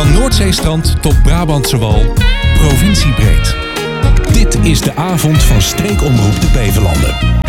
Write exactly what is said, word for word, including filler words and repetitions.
Van Noordzeestrand tot Brabantse Wal, provinciebreed. Dit is de avond van Streekomroep de Beverlanden.